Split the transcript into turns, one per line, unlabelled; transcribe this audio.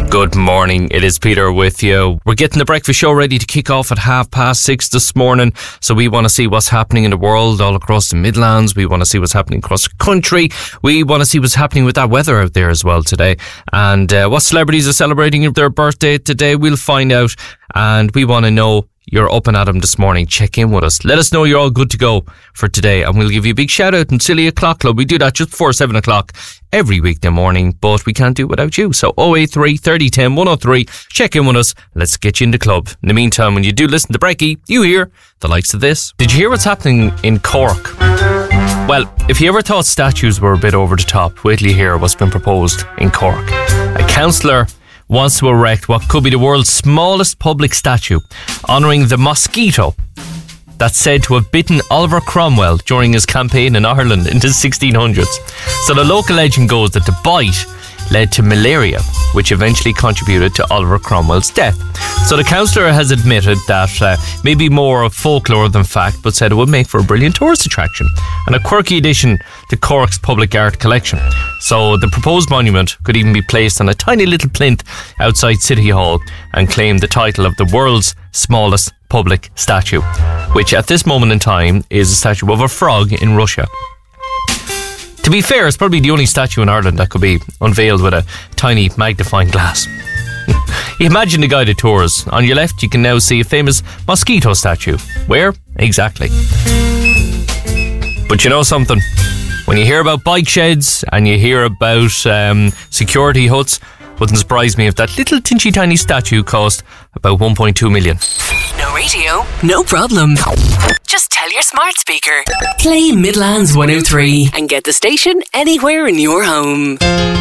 Good morning, it is Peter with you. We're getting the breakfast show ready to kick off at 6:30 this morning. So we want to see what's happening in the world all across the Midlands. We want to see what's happening across the country. We want to see what's happening with that weather out there as well today. And what celebrities are celebrating their birthday today, we'll find out. And we want to know you're up and at 'em this morning. Check in with us. Let us know you're all good to go for today. And we'll give you a big shout out in Silly O'Clock Club. We do that just before 7 o'clock every weekday morning, but we can't do it without you. So 083 30 10 103. Check in with us. Let's get you in the club. In the meantime, when you do listen to Breaky, you hear the likes of this. Did you hear what's happening in Cork? Well, if you ever thought statues were a bit over the top, wait till you hear what's been proposed in Cork. A councillor wants to erect what could be the world's smallest public statue, honouring the mosquito that's said to have bitten Oliver Cromwell during his campaign in Ireland in the 1600s. So the local legend goes that the bite led to malaria, which eventually contributed to Oliver Cromwell's death. So the councillor has admitted that maybe more of folklore than fact, but said it would make for a brilliant tourist attraction and a quirky addition to Cork's public art collection. So the proposed monument could even be placed on a tiny little plinth outside City Hall and claim the title of the world's smallest public statue, which at this moment in time is a statue of a frog in Russia. To be fair, it's probably the only statue in Ireland that could be unveiled with a tiny magnifying glass. You imagine the guided tours. On your left, you can now see a famous mosquito statue. Where? Exactly. But you know something? When you hear about bike sheds and you hear about security huts, wouldn't surprise me if that little tinchy tiny statue cost about 1.2 million.
No radio? No problem. Just tell your smart speaker. Play Midlands 103 and get the station anywhere in your home.